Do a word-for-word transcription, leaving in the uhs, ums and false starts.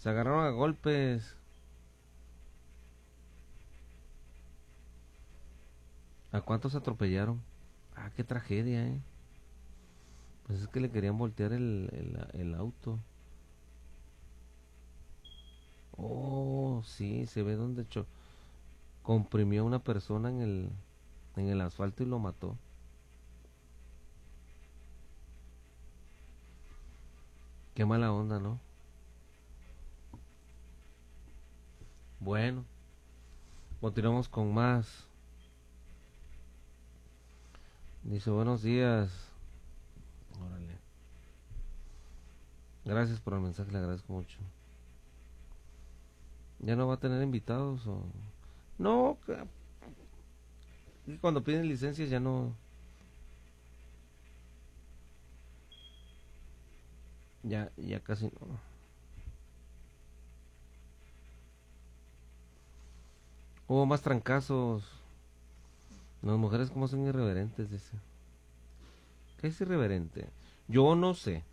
Se agarraron a golpes. ¿A cuántos atropellaron? Ah, qué tragedia, eh. Pues es que le querían voltear el, el, el auto. Oh, sí, se ve donde cho comprimió a una persona en el, en el asfalto y lo mató. Qué mala onda, ¿no? Bueno, continuamos con más. Dice, buenos días. Órale. Gracias por el mensaje, le agradezco mucho. ¿Ya no va a tener invitados o...? No, cuando piden licencias ya no... Ya, ya casi no. Hubo más trancazos. Las mujeres como son irreverentes, dice. ¿Qué es irreverente? Yo no sé.